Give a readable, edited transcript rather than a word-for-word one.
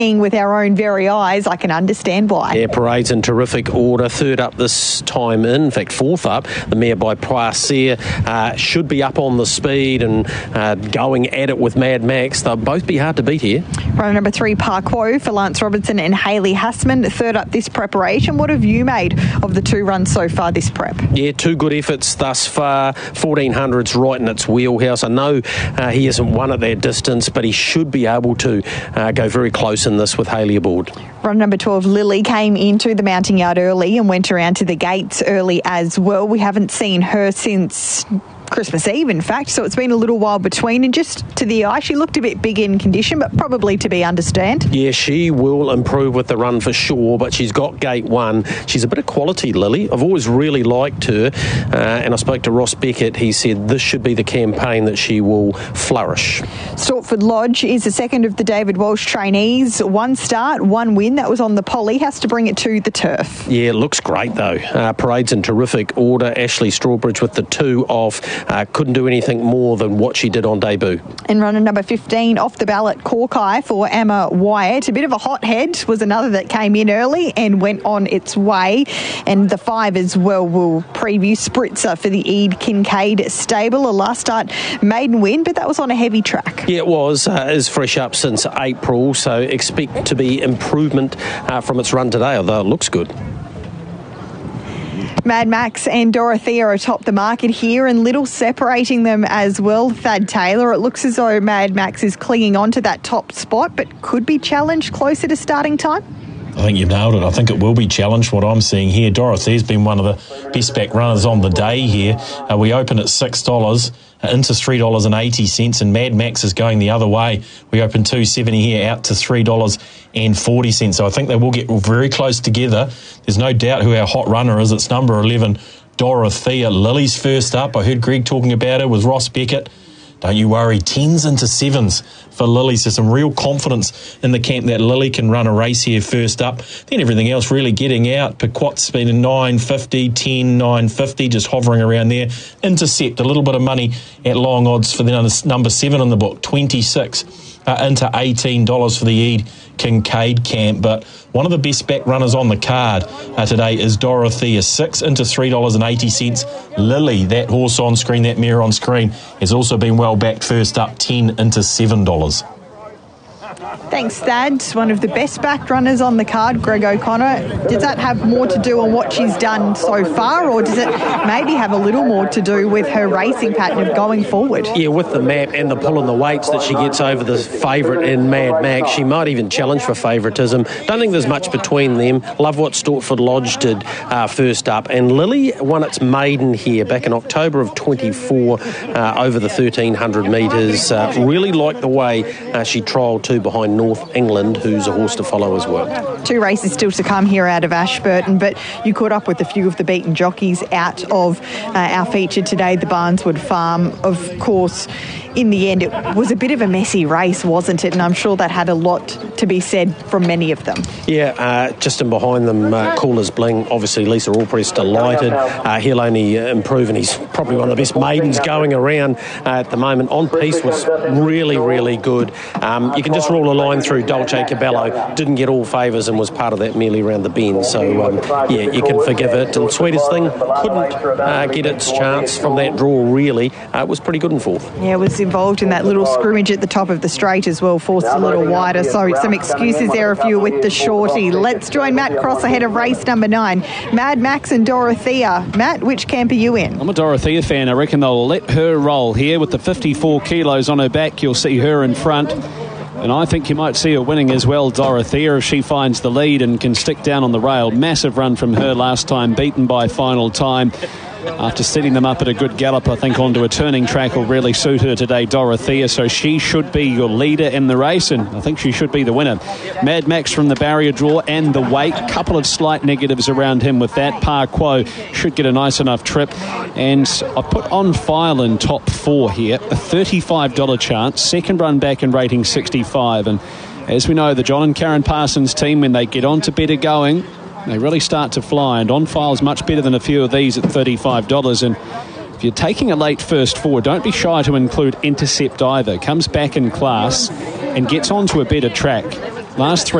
with our own very eyes, I can understand why. Yeah, Parade's in terrific order. Third up this time in fact, fourth up. The mare by Praser should be up on the speed and going at it with Mad Max. They'll both be hard to beat here. Runner number 3, Parquo for Lance Robertson and Hayley Hassman. Third up this preparation. What have you made of the 2 runs so far this prep? Yeah, 2 good efforts thus far. 1400's right in its wheelhouse. I know he hasn't won at that distance, but he should be able to go very close in this with Hayley aboard. Runner number 12, Lily, came into the mounting yard early and went around to the gates early as well. We haven't seen her since Christmas Eve, in fact, so it's been a little while between, and just to the eye, she looked a bit big in condition, but probably to be understand. Yeah, she will improve with the run for sure, but she's got gate 1. She's a bit of quality, Lily. I've always really liked her, and I spoke to Ross Beckett. He said this should be the campaign that she will flourish. Stortford Lodge is the second of the David Walsh trainees. 1 start, 1 win. That was on the poly. Has to bring it to the turf. Yeah, it looks great though. Parade's in terrific order. Ashley Strawbridge with the 2 off. Couldn't do anything more than what she did on debut. And runner number 15 off the ballot, Corkeye for Emma Wyatt. A bit of a hothead was another that came in early and went on its way. And the 5 as well will preview Spritzer for the Ede Kincaid stable. A last start maiden win, but that was on a heavy track. Yeah, it was. Is fresh up since April, so expect to be improvement from its run today, although it looks good. Mad Max and Dorothea are atop the market here, and little separating them as well. Thad Taylor, it looks as though Mad Max is clinging on to that top spot, but could be challenged closer to starting time. I think you've nailed it. I think it will be challenged, what I'm seeing here. Dorothea's been one of the best back runners on the day here. We open at $6 into $3.80, and Mad Max is going the other way. We open $2.70 here out to $3.40. So I think they will get very close together. There's no doubt who our hot runner is. It's number 11, Dorothea. Lily's first up. I heard Greg talking about her with Ross Beckett. Don't you worry, 10s into 7s for Lily. So some real confidence in the camp that Lily can run a race here first up. Then everything else really getting out. Pequot's been a 9.50, 10, 9.50, just hovering around there. Intercept, a little bit of money at long odds for the number 7 in the book, 26 into $18 for the Ede Kincaid camp. But one of the best back runners on the card today is Dorothea, 6 into $3.80. Lily, that horse on screen, that mare on screen, has also been well backed first up, 10 into $7. Thanks, Thad. One of the best backed runners on the card, Greg O'Connor. Does that have more to do on what she's done so far, or does it maybe have a little more to do with her racing pattern of going forward? Yeah, with the map and the pull and the weights that she gets over the favourite in Mad Max, she might even challenge for favouritism. Don't think there's much between them. Love what Stortford Lodge did first up. And Lily won its maiden here back in October of 24 over the 1,300 metres. Really like the way she trialled 2 behind North England, who's a horse to follow as well. 2 races still to come here out of Ashburton, but you caught up with a few of the beaten jockeys out of our feature today, the Barneswood Farm. Of course, in the end, it was a bit of a messy race, wasn't it? And I'm sure that had a lot to be said from many of them. Yeah, just in behind them, Coolers Bling. Obviously, Lisa Allpress delighted. He'll only improve, and he's probably one of the best maidens going around at the moment. On Piece was really, really good. You can just rule a line through Dolce Cabello. Didn't get all favours and was part of that merely around the bend. So, yeah, you can forgive it. And Sweetest Thing couldn't get its chance from that draw, really. It was pretty good in fourth. Yeah, it was involved in that little scrimmage at the top of the straight as well, forced a little wider. So some excuses there if you were with the shorty. Let's join Matt Cross ahead of race number 9. Mad Max and Dorothea. Matt, which camp are you in? I'm a Dorothea fan. I reckon they'll let her roll here with the 54 kilos on her back. You'll see her in front. And I think you might see her winning as well, Dorothea, if she finds the lead and can stick down on the rail. Massive run from her last time, beaten by final time. After setting them up at a good gallop, I think onto a turning track will really suit her today, Dorothea. So she should be your leader in the race, and I think she should be the winner. Mad Max from the barrier draw and the weight. Couple of slight negatives around him with that. Parquo should get a nice enough trip. And I put On File in top 4 here. A $35 chance. Second run back in rating 65. And as we know, the John and Karen Parsons team, when they get on to better going, they really start to fly, and On File's much better than a few of these at $35. And if you're taking a late first 4, don't be shy to include Intercept either. Comes back in class and gets onto a better track. Last 3